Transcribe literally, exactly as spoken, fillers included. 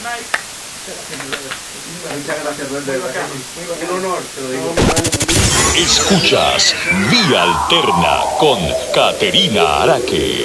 Muchas gracias, duende. Un honor, te lo digo. Escuchas Vía Alterna con Caterina Araque.